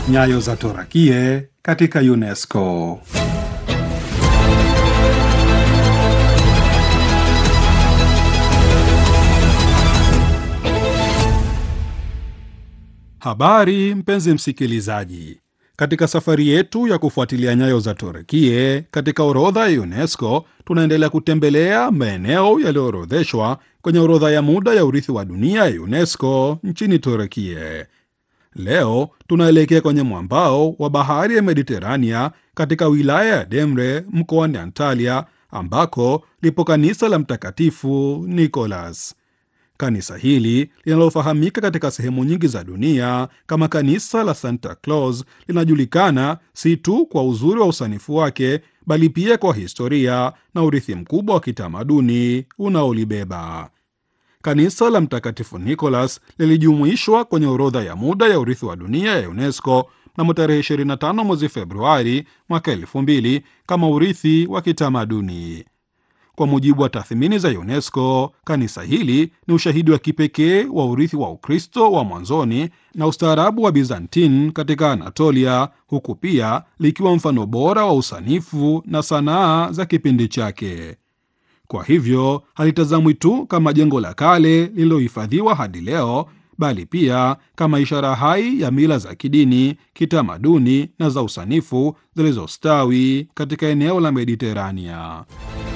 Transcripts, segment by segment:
Nyayo za Torakie katika UNESCO. Habari mpenzi msikilizaji, katika safari yetu ya kufuatilia nyayo za Torakie katika orodha ya UNESCO, tunaendelea kutembelea maeneo yaliyoorodheshwa kwenye orodha ya muda ya urithi wa dunia ya UNESCO nchini Torakie. Leo tunaelekea kwenye mwambao wa bahari ya Mediterania katika wilaya ya Demre mkoani Antalya, ambako lipo kanisa la Mtakatifu Nicholas. Kanisa hili linalofahamika katika sehemu nyingi za dunia kama kanisa la Santa Claus linajulikana si tu kwa uzuri wa usanifu wake, bali pia kwa historia na urithi mkubwa wa kitamaduni unaolibeba. Kanisa la Mtakatifu Nicholas lilijumuishwa kwenye orodha ya muda ya urithi wa dunia ya UNESCO mnamo tarehe 25 mwezi Februari mwaka 2000 kama urithi wa kitamaduni. Kwa mujibu wa tathmini za UNESCO, kanisa hili ni ushahidi wa kipekee wa urithi wa Ukristo wa mwanzoni na ustaarabu wa Byzantine katika Anatolia, huku pia likiwa mfano bora wa usanifu na sanaa za kipindi chake. Kwa hivyo halitazamwi tu kama jengo la kale lililohifadhiwa hadi leo, bali pia kama ishara hai ya mila za kidini, kitamaduni na za usanifu zilizostawi katika eneo la Mediterania.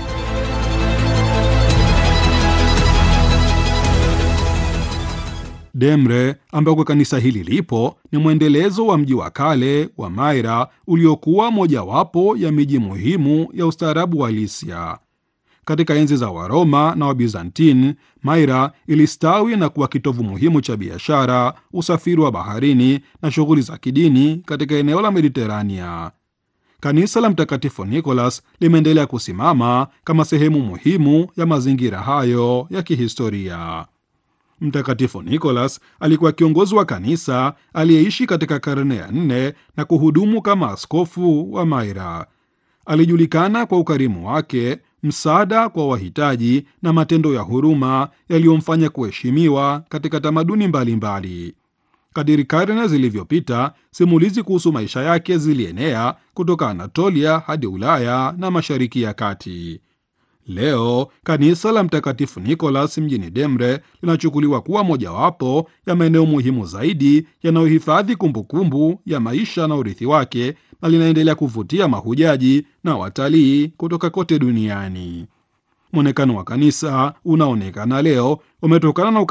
Demre, ambako kanisa hili lipo, ni mwendelezo wa mji wa kale wa Maira uliokuwa mojawapo ya miji muhimu ya ustaarabu wa Lisia. Katika enzi za Waroma na Wabizantini, Maira ilistawi na kuwa kitovu muhimu cha biashara, usafiri wa baharini na shughuli za kidini katika eneo la Mediterania. Kanisa la Mtakatifu Nicholas limeendelea kusimama kama sehemu muhimu ya mazingira hayo ya kihistoria. Mtakatifu Nicholas alikuwa kiongozi wa kanisa aliyeishi katika karne ya 4 na kuhudumu kama askofu wa Maira. Alijulikana kwa ukarimu wake, msaada kwa wahitaji na matendo ya huruma yaliyomfanya kuheshimiwa katika tamaduni mbalimbali. Kadiri karne zilivyopita, simulizi kuhusu maisha yake zilienea kutoka Anatolia hadi Ulaya na Mashariki ya Kati. Leo kanisa la Mtakatifu Nicholas mjini Demre linachukuliwa kuwa mojawapo ya maeneo muhimu zaidi yanayohifadhi kumbukumbu ya maisha na urithi wake, na linaendelea kuvutia mahujaji na watalii kutoka kote duniani. Mwonekano wa kanisa unaonekana leo umetokana na